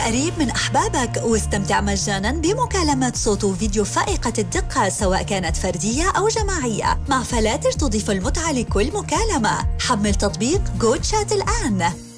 قريب من أحبابك واستمتع مجاناً بمكالمات صوت وفيديو فائقة الدقة سواء كانت فردية أو جماعية، مع فلاتر تضيف المتعة لكل مكالمة. حمل تطبيق جو تشات الآن.